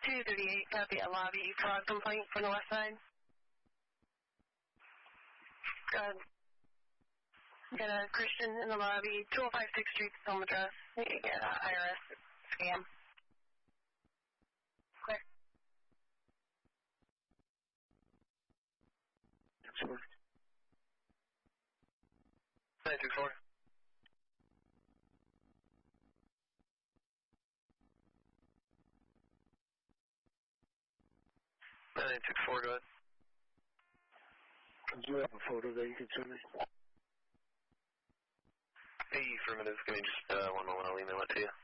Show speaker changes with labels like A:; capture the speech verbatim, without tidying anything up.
A: two thirty-eight, copy a lobby fraud complaint from the west side. Go ahead. Got a Christian in the lobby, two oh five sixth Street, home address. You can get an I R S scam. Clear.
B: nine two four. nine two four, go ahead.
C: Do you have a photo that you can send me?
B: Hey, affirmative. Give me just uh, one moment. I'll email it to you.